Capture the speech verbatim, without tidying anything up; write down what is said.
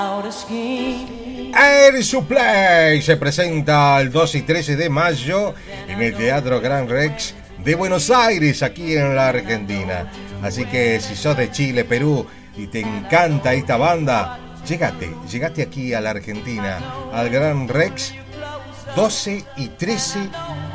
Air Supply se presenta el dos y trece de mayo en el Teatro Gran Rex de Buenos Aires, aquí en la Argentina. Así que si sos de Chile, Perú y te encanta esta banda, llegate, llegate aquí a la Argentina, al Gran Rex, doce y trece